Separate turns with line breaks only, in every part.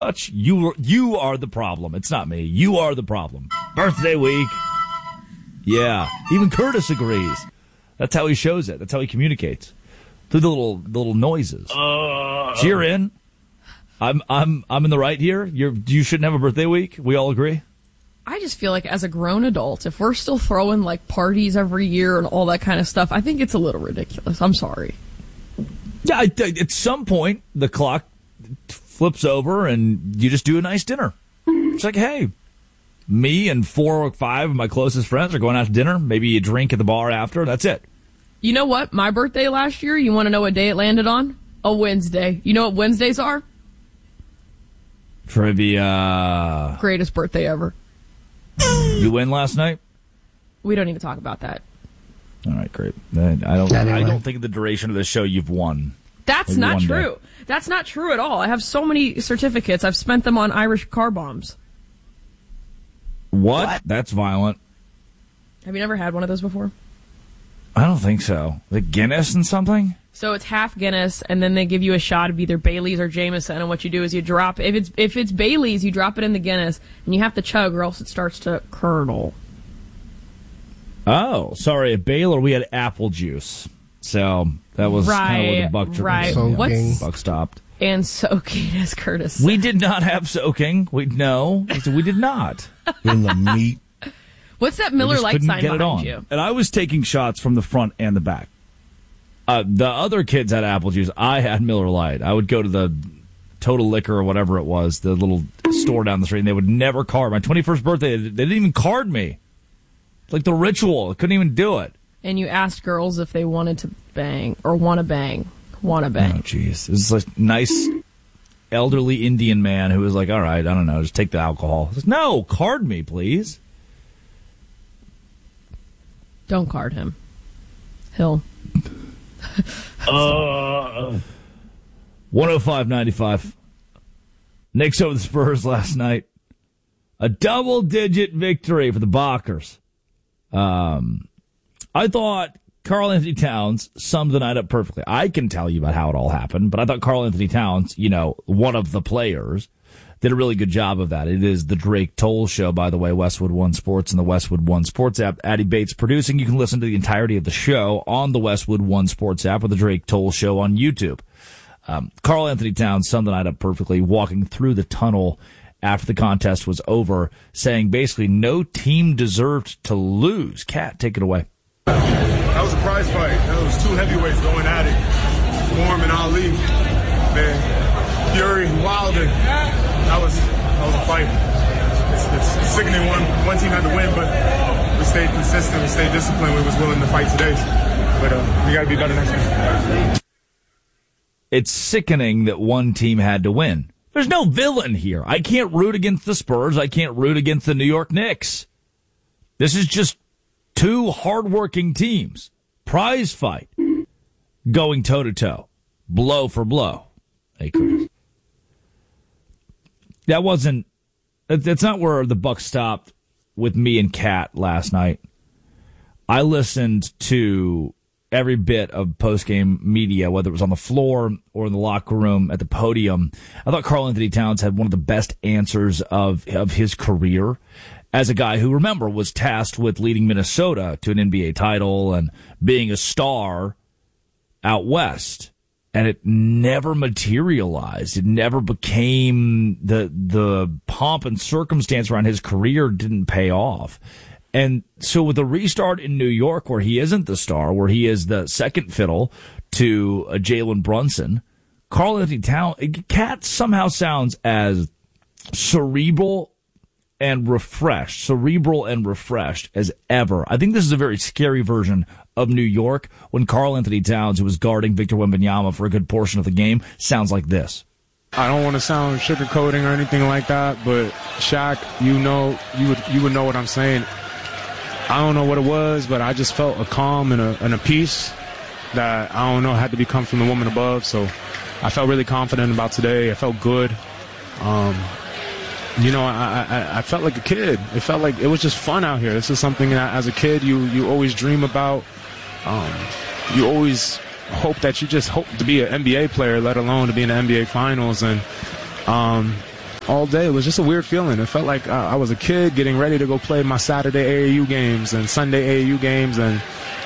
You are the problem. It's not me. You are the problem. Birthday week. Yeah. Even Curtis agrees. That's how he shows it. That's how he communicates. Through the little noises. So you're in. I'm in the right here. You shouldn't have a birthday week. We all agree.
I just feel like as a grown adult, if we're still throwing like parties every year and all that kind of stuff, I think it's a little ridiculous. I'm sorry.
Yeah, at some point the clock flips over and you just do a nice dinner. It's like, hey, me and 4 or 5 of my closest friends are going out to dinner. Maybe you drink at the bar after. That's it.
You know what? My birthday last year, you want to know what day it landed on? A Wednesday. You know what Wednesdays are?
Trivia.
Greatest birthday ever.
You win last night?
We don't need to talk about that.
All right, great. I don't think the duration of the show you've won.
That's not true. That's not true at all. I have so many certificates. I've spent them on Irish car bombs.
What? That's violent.
Have you never had one of those before?
I don't think so. The Guinness and something?
So it's half Guinness, and then they give you a shot of either Bailey's or Jameson, and what you do is you drop, if it's Bailey's, you drop it in the Guinness, and you have to chug or else it starts to curdle.
Oh, sorry. At Baylor, we had apple juice. So that was kind of where the buck took.
Right.
The buck stopped.
And soaking, as Curtis said.
We did not have soaking. We did not.
In the meat.
What's that Miller Lite sign behind you?
And I was taking shots from the front and the back. The other kids had apple juice. I had Miller Lite. I would go to the Total Liquor or whatever it was, the little store down the street, and they would never card. My 21st birthday, they didn't even card me. It's like the ritual. I couldn't even do it.
And you asked girls if they wanted to bang or want to bang. Want to bang.
Oh, jeez. This is like nice elderly Indian man who was like, all right, I don't know, just take the alcohol. I was like, no, card me, please.
Don't card him. He'll.
105.95. Knicks over the Spurs last night. A double-digit victory for the Bockers. I thought Karl Anthony Towns summed the night up perfectly. I can tell you about how it all happened, but I thought Karl Anthony Towns, one of the players, did a really good job of that. It is the Drake Toll Show, by the way, Westwood One Sports and the Westwood One Sports app. Addie Bates producing. You can listen to the entirety of the show on the Westwood One Sports app or the Drake Toll Show on YouTube. Karl Anthony Towns summed the night up perfectly, walking through the tunnel after the contest was over, saying basically no team deserved to lose. Kat, take it away.
That was a prize fight. That was 2 heavyweights going at it. Form and Ali. Man, Fury, Wilder. That was a fight. It's sickening. One team had to win, but we stayed consistent. We stayed disciplined. We was willing to fight today. But we got to be better next time.
It's sickening that one team had to win. There's no villain here. I can't root against the Spurs. I can't root against the New York Knicks. This is just 2 hardworking teams. Prize fight. Going toe-to-toe. Blow for blow. Hey, Curtis. That's not where the buck stopped with me and Kat last night. I listened to every bit of post-game media, whether it was on the floor or in the locker room at the podium. I thought Karl Anthony Towns had one of the best answers of his career as a guy who, remember, was tasked with leading Minnesota to an NBA title and being a star out west. And it never materialized. It never became the pomp and circumstance around his career didn't pay off. And so with a restart in New York, where he isn't the star, where he is the second fiddle to Jalen Brunson, Karl Anthony Towns, Kat somehow sounds as cerebral and refreshed as ever. I think this is a very scary version of New York when Karl Anthony Towns, who was guarding Victor Wembanyama for a good portion of the game, sounds like this.
I don't want to sound sugarcoating or anything like that, but Shaq, you would know what I'm saying. I don't know what it was, but I just felt a calm and a peace that, I don't know, had to come from the woman above. So I felt really confident about today. I felt good. I felt like a kid. It felt like it was just fun out here. This is something that as a kid you always dream about. You always hope that you just hope to be an NBA player, let alone to be in the NBA Finals. And all day. It was just a weird feeling. It felt like I was a kid getting ready to go play my Saturday AAU games and Sunday AAU games, and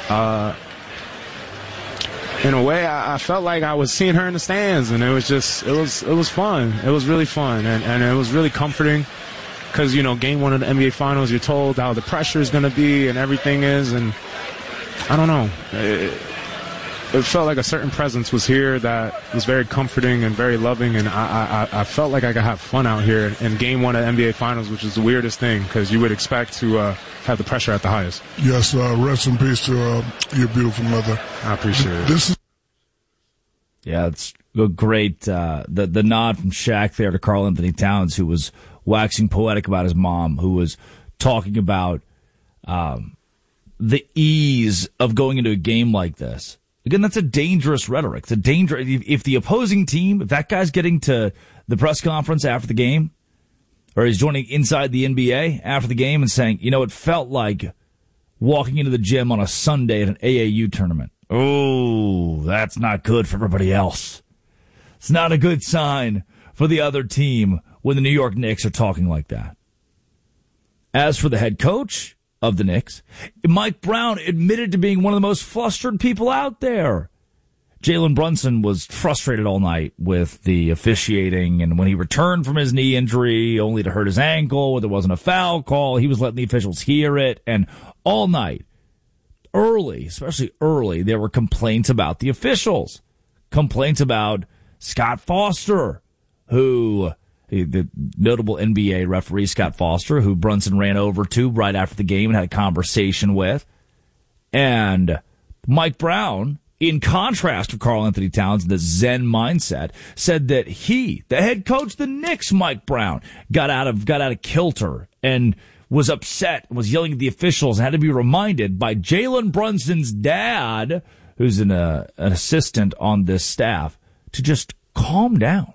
in a way, I felt like I was seeing her in the stands, and it was fun. It was really fun, and it was really comforting because, game one of the NBA Finals, you're told how the pressure is going to be and everything is, and I don't know. It felt like a certain presence was here that was very comforting and very loving, and I felt like I could have fun out here in game one of the NBA Finals, which is the weirdest thing because you would expect to have the pressure at the highest.
Yes, rest in peace to your beautiful mother.
I appreciate it.
Yeah, it's a great the nod from Shaq there to Karl Anthony Towns, who was waxing poetic about his mom, who was talking about the ease of going into a game like this. Again, that's a dangerous rhetoric. It's a danger. If the opposing team, if that guy's getting to the press conference after the game, or he's joining inside the NBA after the game and saying, it felt like walking into the gym on a Sunday at an AAU tournament. Oh, that's not good for everybody else. It's not a good sign for the other team when the New York Knicks are talking like that. As for the head coach of the Knicks, Mike Brown admitted to being one of the most flustered people out there. Jalen Brunson was frustrated all night with the officiating, and when he returned from his knee injury, only to hurt his ankle, where there wasn't a foul call, he was letting the officials hear it, and all night, early, especially early, there were complaints about the officials. Complaints about Scott Foster, the notable NBA referee Scott Foster, who Brunson ran over to right after the game and had a conversation with. And Mike Brown, in contrast to Karl Anthony Towns, the Zen mindset, said that he, the head coach of the Knicks, Mike Brown, got out of kilter and was upset, was yelling at the officials, and had to be reminded by Jalen Brunson's dad, who's an assistant on this staff, to just calm down.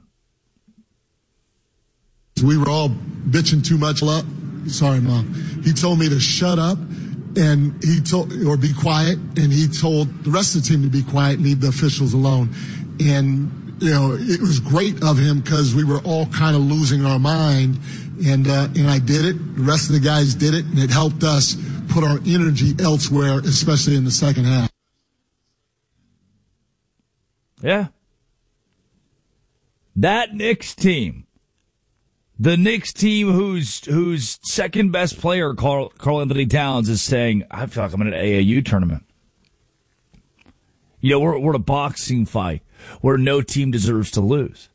We were all bitching too much. Sorry, Mom. He told me to shut up, and or be quiet, and he told the rest of the team to be quiet and leave the officials alone. And, it was great of him because we were all kind of losing our mind, and I did it. The rest of the guys did it, and it helped us put our energy elsewhere, especially in the second half.
Yeah. That Knicks team. The Knicks team whose second best player, Karl Anthony Towns, is saying, I feel like I'm in an AAU tournament. We're a boxing fight where no team deserves to lose.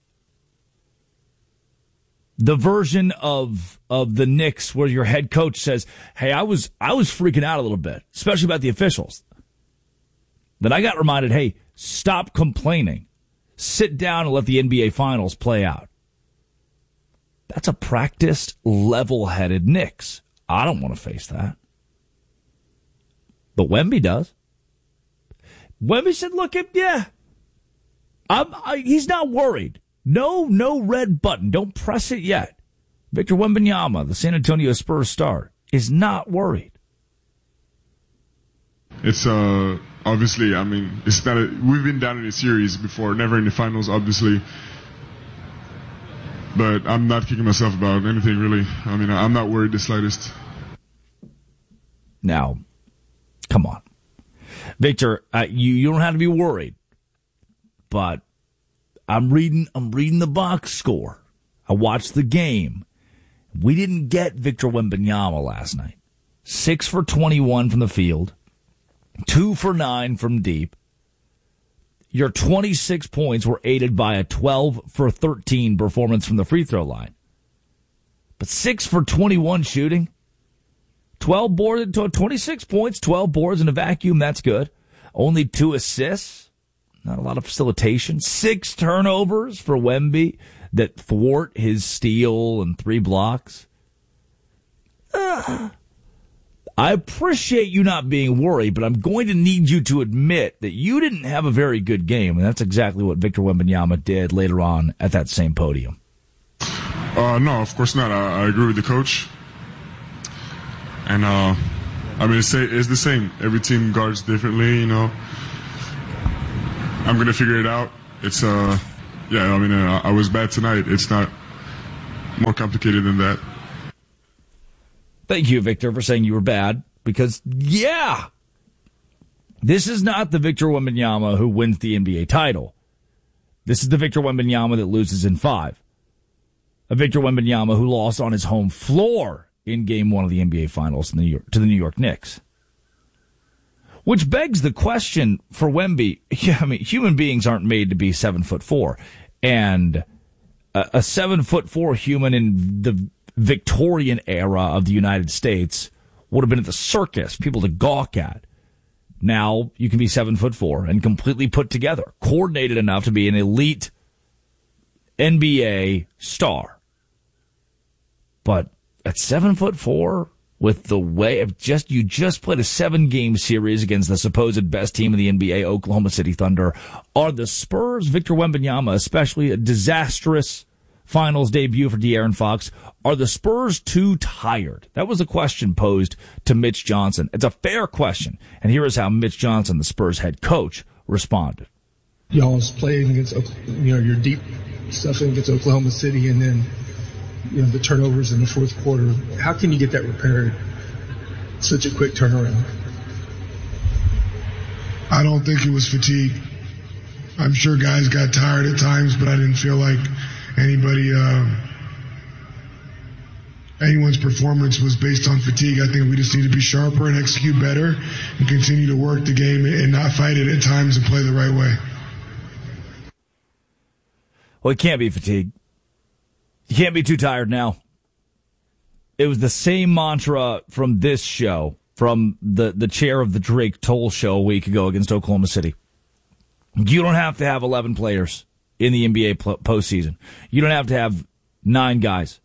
The version of the Knicks where your head coach says, hey, I was freaking out a little bit, especially about the officials. Then I got reminded, hey, stop complaining. Sit down and let the NBA Finals play out. That's a practiced, level-headed Knicks. I don't want to face that. But Wemby does. Wemby said, look, he's not worried. No red button. Don't press it yet. Victor Wembanyama, the San Antonio Spurs star, is not worried.
It's obviously, it's not. We've been down in a series before, never in the finals, obviously. But I'm not kicking myself about anything, really. I'm not worried the slightest.
Now, come on. Victor, you don't have to be worried. But I'm reading the box score. I watched the game. We didn't get Victor Wembanyama last night. 6 for 21 from the field. 2 for 9 from deep. Your 26 points were aided by a 12 for 13 performance from the free throw line. But 6 for 21 shooting, 26 points, 12 boards in a vacuum, that's good. Only 2 assists, not a lot of facilitation. 6 turnovers for Wemby that thwart his steal and 3 blocks. I appreciate you not being worried, but I'm going to need you to admit that you didn't have a very good game, and that's exactly what Victor Wembanyama did later on at that same podium.
No, of course not. I agree with the coach. And, it's the same. Every team guards differently, I'm going to figure it out. It's, I was bad tonight. It's not
more complicated than that.
Thank you, Victor, for saying you were bad, because, yeah, this is not the Victor Wembanyama who wins the NBA title. This is the Victor Wembanyama that loses in 5. A Victor Wembanyama who lost on his home floor in Game 1 of the NBA Finals to the New York Knicks. Which begs the question for Wemby. Yeah, I mean, human beings aren't made to be 7'4", and a 7'4" human in the Victorian era of the United States would have been at the circus, people to gawk at. Now you can be 7'4" and completely put together, coordinated enough to be an elite NBA star. But at 7'4", with the way of you just played a 7-game series against the supposed best team in the NBA, Oklahoma City Thunder, are the Spurs, Victor Wembanyama, especially a disastrous finals debut for De'Aaron Fox, are the Spurs too tired? That was a question posed to Mitch Johnson. It's a fair question, and here is how Mitch Johnson, the Spurs head coach, responded.
Y'all's playing against, your deep stuff against Oklahoma City, and then the turnovers in the fourth quarter. How can you get that repaired? Such a quick turnaround.
I don't think it was fatigue. I'm sure guys got tired at times, but I didn't feel like anyone's performance was based on fatigue. I think we just need to be sharper and execute better and continue to work the game and not fight it at times and play the right way.
Well, it can't be fatigue. You can't be too tired now. It was the same mantra from this show, from the chair of the Drake Toll show a week ago against Oklahoma City. You don't have to have 11 players in the NBA postseason. You don't have to have 9 guys.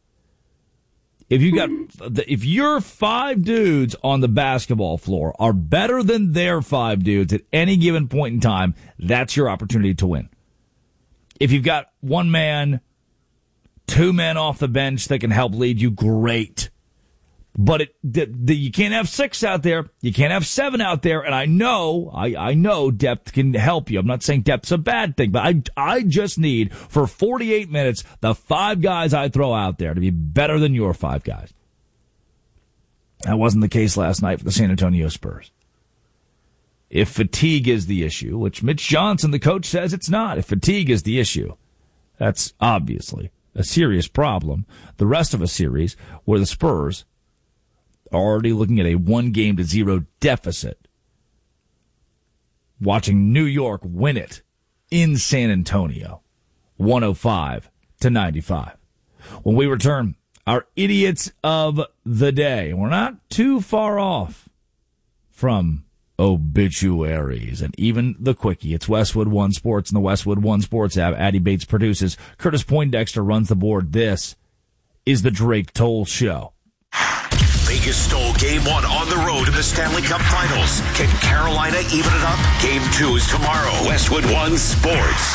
If your 5 dudes on the basketball floor are better than their 5 dudes at any given point in time, that's your opportunity to win. If you've got 1 man, 2 men off the bench that can help lead you, great. But you can't have 6 out there. You can't have 7 out there. And I know depth can help you. I'm not saying depth's a bad thing, but I just need, for 48 minutes, the 5 guys I throw out there to be better than your 5 guys. That wasn't the case last night for the San Antonio Spurs. If fatigue is the issue, which Mitch Johnson, the coach, says it's not, if fatigue is the issue, that's obviously a serious problem. The rest of a series where the Spurs are already looking at a 1-0 deficit, watching New York win it in San Antonio, 105-95. When we return, our idiots of the day. We're not too far off from obituaries and even the quickie. It's Westwood One Sports and the Westwood One Sports app. Addy Bates produces. Curtis Poindexter runs the board. This is the Drake Toll Show.
Vegas stole Game 1 on the road to the Stanley Cup Finals. Can Carolina even it up? Game 2 is tomorrow. Westwood One Sports.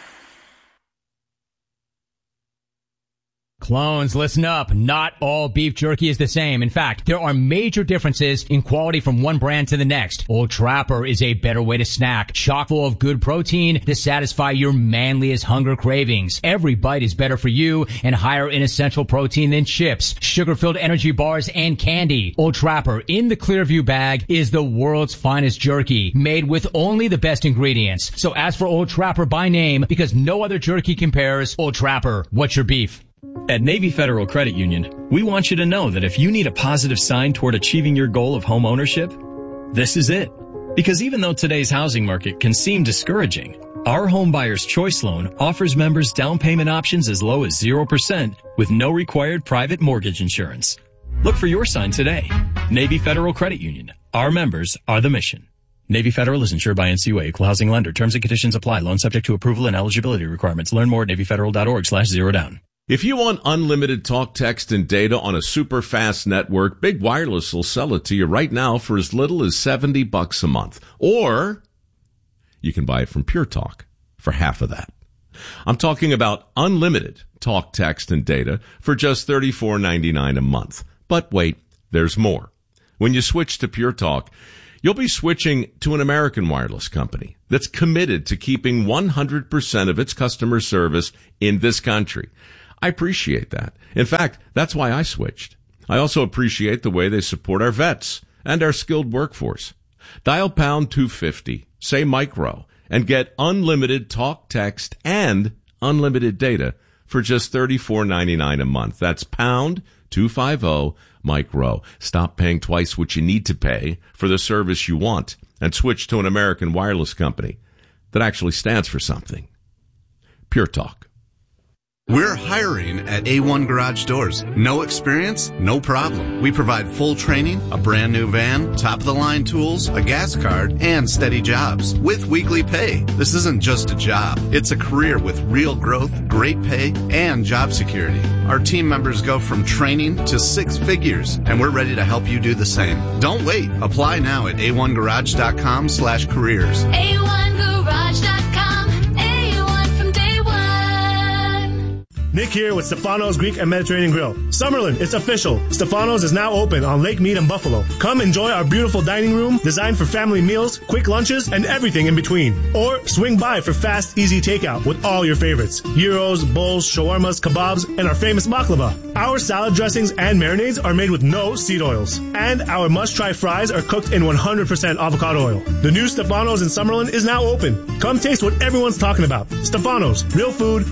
Clones, listen up. Not all beef jerky is the same. In fact, there are major differences in quality from one brand to the next. Old Trapper is a better way to snack, chock full of good protein to satisfy your manliest hunger cravings. Every bite is better for you and higher in essential protein than chips, sugar-filled energy bars, and candy. Old Trapper in the Clearview bag is the world's finest jerky, made with only the best ingredients. So ask for Old Trapper by name because no other jerky compares. Old Trapper, what's your beef?
At Navy Federal Credit Union, we want you to know that if you need a positive sign toward achieving your goal of home ownership, this is it. Because even though today's housing market can seem discouraging, our Home Buyer's Choice Loan offers members down payment options as low as 0% with no required private mortgage insurance. Look for your sign today. Navy Federal Credit Union. Our members are the mission. Navy Federal is insured by NCUA, equal housing lender. Terms and conditions apply. Loan subject to approval and eligibility requirements. Learn more at NavyFederal.org/zerodown.
If you want unlimited talk, text, and data on a super fast network, Big Wireless will sell it to you right now for as little as $70 a month. Or you can buy it from Pure Talk for half of that. I'm talking about unlimited talk, text, and data for just $34.99 a month. But wait, there's more. When you switch to Pure Talk, you'll be switching to an American wireless company that's committed to keeping 100% of its customer service in this country. I appreciate that. In fact, that's why I switched. I also appreciate the way they support our vets and our skilled workforce. Dial pound 250, say micro, and get unlimited talk, text, and unlimited data for just $34.99 a month. That's pound 250 micro. Stop paying twice what you need to pay for the service you want and switch to an American wireless company that actually stands for something. Pure Talk.
We're hiring at A1 Garage Doors. No experience? No problem. We provide full training, a brand new van, top-of-the-line tools, a gas card, and steady jobs with weekly pay. This isn't just a job. It's a career with real growth, great pay, and job security. Our team members go from training to 6 figures, and we're ready to help you do the same. Don't wait. Apply now at a1garage.com/careers.
A1garage.com. A1 from day one.
Nick here with Stefano's Greek and Mediterranean Grill. Summerlin, it's official. Stefano's is now open on Lake Mead in Buffalo. Come enjoy our beautiful dining room designed for family meals, quick lunches, and everything in between. Or swing by for fast, easy takeout with all your favorites. Gyros, bowls, shawarmas, kebabs, and our famous baklava. Our salad dressings and marinades are made with no seed oils. And our must-try fries are cooked in 100% avocado oil. The new Stefano's in Summerlin is now open. Come taste what everyone's talking about. Stefano's, real food,